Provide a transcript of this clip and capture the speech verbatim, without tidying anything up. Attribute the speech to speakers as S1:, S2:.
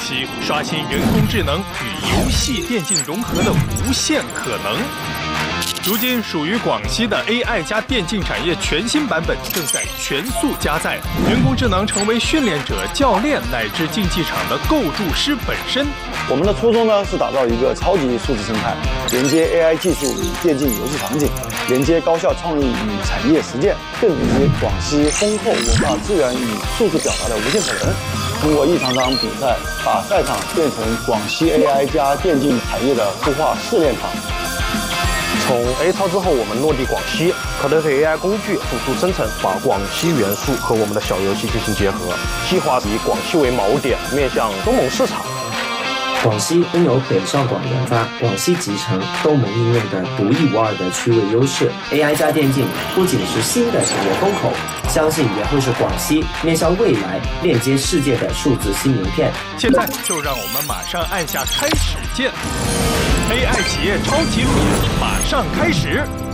S1: 西刷新人工智能与游戏电竞融合的无限可能。如今属于广西的 A I 加电竞产业全新版本正在全速加载，人工智能成为训练者、教练乃至竞技场的构筑师本身。
S2: 我们的初衷呢是打造一个超级数字生态，连接 A I 技术与电竞游戏场景，连接高校创意与产业实践，更连接广西丰厚文化资源与数字表达的无限可能。通过一场场比赛，把赛场变成广西 A I 加电竞产业的孵化试炼场。
S3: 从 A 超之后，我们落地广西，可能和 A I 工具辅助生成，把广西元素和我们的小游戏进行结合。计划以广西为锚点，面向东盟市场。
S4: 广西拥有北上广研发、广西集成、东盟应用的独一无二的区位优势。A I 加电竞不仅是新的产业风口，相信也会是广西面向未来链接世界的数字新名片。
S1: 现在就让我们马上按下开始键。A I 企业超级路演马上开始。